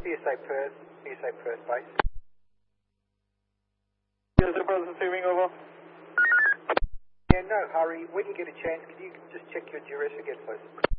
PSA Perth base. PSA Perth receiving over. Yeah, no hurry. When you get a chance, can you just check your duress again, please?